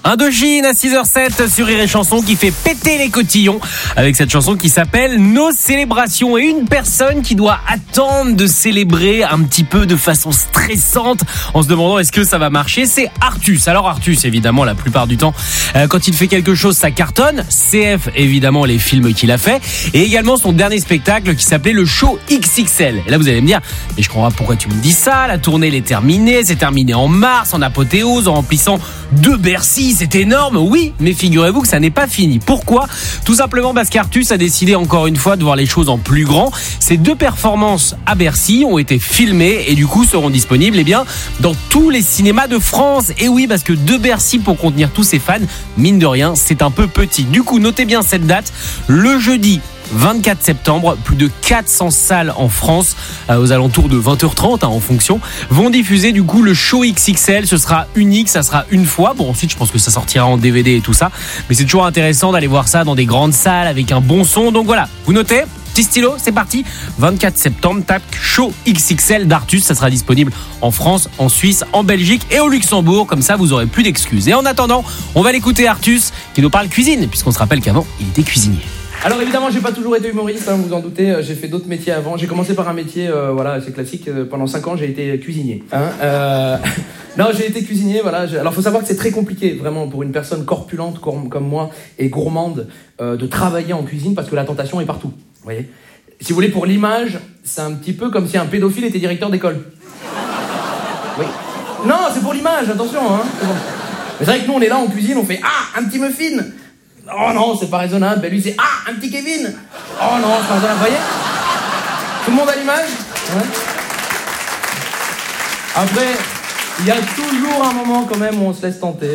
Indochine à 6h07 sur Rire et Chanson qui fait péter les cotillons avec cette chanson qui s'appelle Nos célébrations, et une personne qui doit attendre de célébrer un petit peu de façon stressante en se demandant est-ce que ça va marcher, c'est Artus. Alors Artus, évidemment, la plupart du temps quand il fait quelque chose ça cartonne. CF, évidemment, les films qu'il a fait, et également son dernier spectacle qui s'appelait le show XXL. Et là vous allez me dire mais je comprends pas pourquoi tu me dis ça, la tournée elle est terminée, c'est terminé en mars en apothéose en remplissant 2 Bercy. C'est énorme, oui, mais figurez-vous que ça n'est pas fini. Pourquoi ? Tout simplement parce qu'Artus a décidé encore une fois de voir les choses en plus grand. Ces 2 performances à Bercy ont été filmées et du coup seront disponibles dans tous les cinémas de France. Et oui, parce que 2 Bercy pour contenir tous ses fans, mine de rien, c'est un peu petit. Du coup, notez bien cette date, le jeudi 24 septembre, plus de 400 salles en France, aux alentours de 20h30 en fonction, vont diffuser du coup le show XXL. Ce sera unique, ça sera une fois. Bon, ensuite je pense que ça sortira en DVD et tout ça, mais c'est toujours intéressant d'aller voir ça dans des grandes salles avec un bon son. Donc voilà, vous notez, petit stylo, c'est parti. 24 septembre, tac, show XXL d'Artus. Ça sera disponible en France, en Suisse, en Belgique et au Luxembourg. Comme ça, vous aurez plus d'excuses. Et en attendant, on va l'écouter Artus qui nous parle cuisine, puisqu'on se rappelle qu'avant, il était cuisinier. Alors évidemment, j'ai pas toujours été humoriste, vous vous en doutez, j'ai fait d'autres métiers avant. J'ai commencé par un métier, c'est classique, pendant 5 ans j'ai été cuisinier. Non, j'ai été cuisinier, voilà. Alors faut savoir que c'est très compliqué, vraiment, pour une personne corpulente comme moi et gourmande, de travailler en cuisine parce que la tentation est partout, vous voyez. Si vous voulez, pour l'image, c'est un petit peu comme si un pédophile était directeur d'école. Oui. Non, c'est pour l'image, attention, c'est bon. Mais c'est vrai que nous on est là en cuisine, on fait « Ah, un petit muffin !» Oh non, c'est pas raisonnable. Ben lui, c'est « Ah, un petit Kevin !» Oh non, c'est pas raisonnable. Vous voyez ? Tout le monde a l'image ? Ouais. Après, il y a toujours un moment quand même où on se laisse tenter.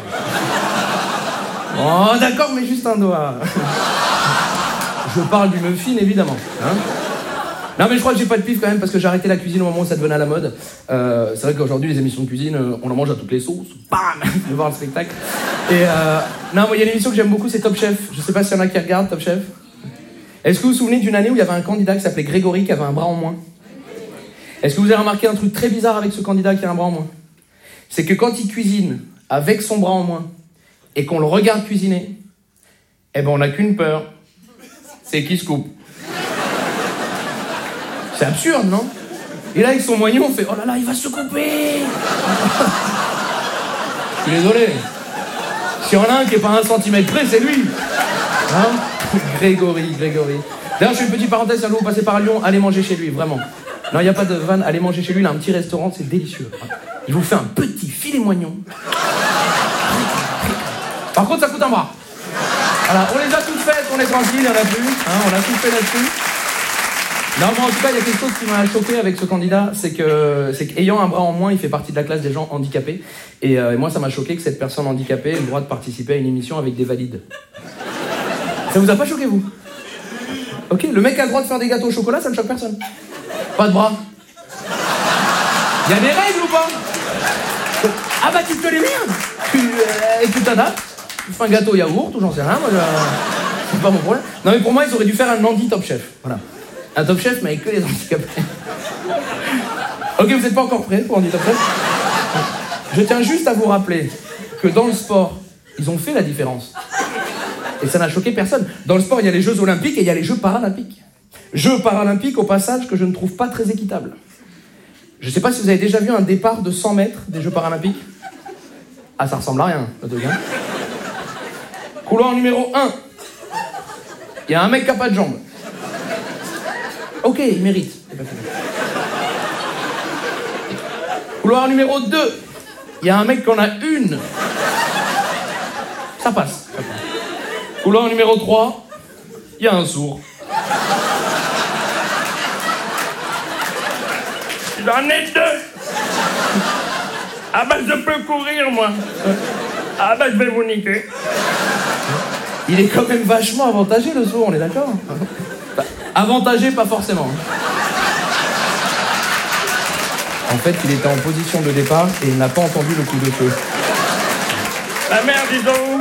Oh, d'accord, mais juste un doigt. Je parle du muffin, évidemment. Non, mais je crois que j'ai pas de pif quand même parce que j'ai arrêté la cuisine au moment où ça devenait à la mode. C'est vrai qu'aujourd'hui, les émissions de cuisine, on en mange à toutes les sauces. Bam ! Je vais voir le spectacle. Et non, il y a une émission que j'aime beaucoup, c'est Top Chef. Je sais pas s'il y en a qui regardent Top Chef. Est-ce que vous vous souvenez d'une année où il y avait un candidat qui s'appelait Grégory qui avait un bras en moins ? Est-ce que vous avez remarqué un truc très bizarre avec ce candidat qui a un bras en moins ? C'est que quand il cuisine avec son bras en moins et qu'on le regarde cuisiner, eh ben on n'a qu'une peur, c'est qu'il se coupe. C'est absurde, non ? Et là, avec son moignon, on fait « Oh là là, il va se couper !» Je suis désolé. S'il y en a un qui est pas à 1 centimètre près, c'est lui. Grégory. D'ailleurs, je fais une petite parenthèse, si vous passez par Lyon, allez manger chez lui, vraiment. Non, il n'y a pas de vanne, allez manger chez lui, il a un petit restaurant, c'est délicieux. Il vous fait un petit filet moignon. Par contre, ça coûte un bras. Voilà, on les a toutes faites, on est tranquille, il n'y en a plus. On a tout fait là-dessus. Non, mais en tout cas, il y a quelque chose qui m'a choqué avec ce candidat, c'est qu'ayant un bras en moins, il fait partie de la classe des gens handicapés. Et moi, ça m'a choqué que cette personne handicapée ait le droit de participer à une émission avec des valides. Ça vous a pas choqué, vous ? Ok, le mec a le droit de faire des gâteaux au chocolat, ça ne choque personne. Pas de bras. Il y a des règles ou pas ? Ah bah, tu te les mets. Et tu t'adaptes. Tu fais un gâteau au yaourt, ou j'en sais rien, moi, c'est pas mon problème. Non, mais pour moi, ils auraient dû faire un handi-top chef. Voilà. Un Top Chef, mais avec que les handicapés. Ok, vous n'êtes pas encore prêts pour un Top Chef ? Je tiens juste à vous rappeler que dans le sport, ils ont fait la différence. Et ça n'a choqué personne. Dans le sport, il y a les Jeux Olympiques et il y a les Jeux Paralympiques. Jeux Paralympiques, au passage, que je ne trouve pas très équitable. Je ne sais pas si vous avez déjà vu un départ de 100 mètres des Jeux Paralympiques. Ah, ça ressemble à rien, le truc, hein. Couloir numéro 1. Il y a un mec qui n'a pas de jambes. Ok, il mérite. Couloir numéro 2. Il y a un mec qui en a une. Ça passe. Couloir numéro 3. Il y a un sourd. J'en ai 2. Ah bah je peux courir, moi. Ah bah je vais vous niquer. Il est quand même vachement avantagé, le sourd, on est d'accord ? Avantagé, pas forcément. En fait, il était en position de départ et il n'a pas entendu le coup de feu. La merde, dis donc.